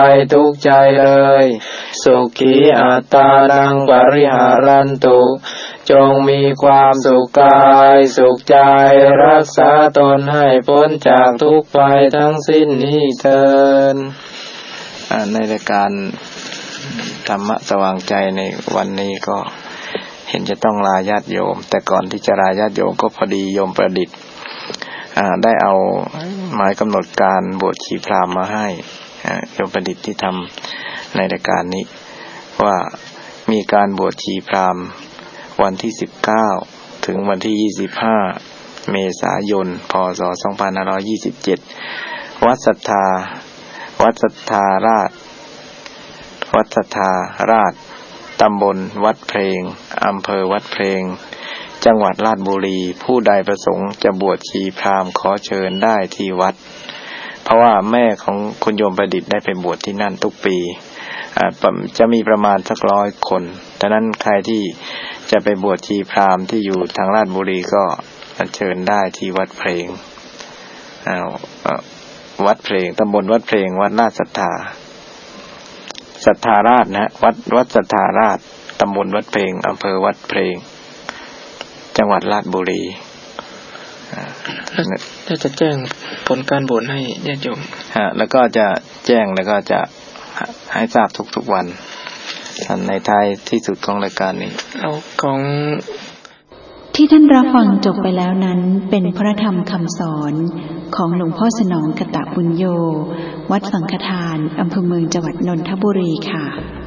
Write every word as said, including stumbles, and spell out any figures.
ทุกใจเลยสุขีอัตตานังปริหารันตุจงมีความสุขกายสุขใจรักษาตนให้พ้นจากทุกภัยทั้งสิ้นนี้เถิดในรายการธรรมะสว่างใจในวันนี้ก็เห็นจะต้องลาญาติโยมแต่ก่อนที่จะลาญาติโยมก็พอดีโยมประดิษฐ์ได้เอาหมายกำหนดการบวชชีพราหมณ์มาให้โยมประดิษฐ์ที่ทำในรายการนี้ว่ามีการบวชชีพราหมณ์วันที่สิบเก้าถึงวันที่ยี่สิบห้าเมษายนพ.ศ. สองพันห้าร้อยยี่สิบเจ็ดวัดศรัทธาวัดศรัทธาราชวัดศรัทธาราชตำบลวัดเพลงอำเภอวัดเพลงจังหวัดราชบุรีผู้ใดประสงค์จะบวชชีพราหมณ์ขอเชิญได้ที่วัดเพราะว่าแม่ของคุณโยมประดิษฐ์ได้ไปบวชที่นั่นทุกปีจะมีประมาณสักร้อยคนฉะนั้นใครที่จะไปบวชชีพราหมณ์ที่อยู่ทางราชบุรีก็เชิญได้ที่วัดเพลงวัดเพลงตำบลวัดเพลงวัดราชศรัทธาศรัทธาราชนะวัดวัดศรัทธาราชตำบลวัดเพลงอำเภอวัดเพลงจังหวัดราชบุรีแล้วจะแจ้งผลการบวชให้ญาติโยมฮะแล้วก็จะแจ้งแล้วก็จะให้ทราบทุกๆวันในท้ายที่สุดของรายการนี้เอาของที่ท่านรับฟังจบไปแล้วนั้นเป็นพระธรรมคำสอนของหลวงพ่อสนองกตบุญโยวัดสังฆทานอำเภอเมืองจังหวัดนนทบุรีค่ะ